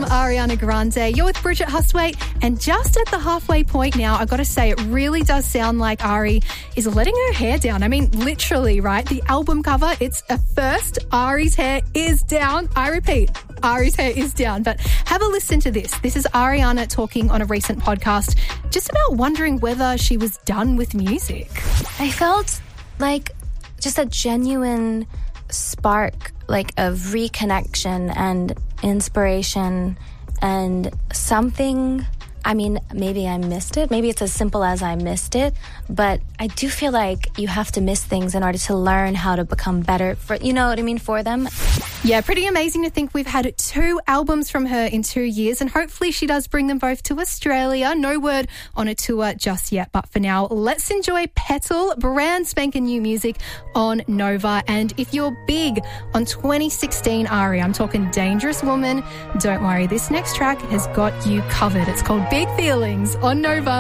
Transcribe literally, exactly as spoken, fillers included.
from Ariana Grande. You're with Bridget Hustwaite, and just at the halfway point now, I've got to say, it really does sound like Ari is letting her hair down. I mean, literally, right? The album cover, it's a first. Ari's hair is down. I repeat, Ari's hair is down. But have a listen to this. This is Ariana talking on a recent podcast just about wondering whether she was done with music. I felt like just a genuine spark, like of reconnection and inspiration and something. I mean, maybe I missed it. Maybe it's as simple as I missed it. But I do feel like you have to miss things in order to learn how to become better for, you know what I mean, for them. Yeah, pretty amazing to think we've had two albums from her in two years, and hopefully she does bring them both to Australia. No word on a tour just yet, but for now, let's enjoy Petal, brand spanking new music on Nova. And if you're big on twenty sixteen Ari, I'm talking Dangerous Woman, don't worry, this next track has got you covered. It's called Big Feelings on Nova.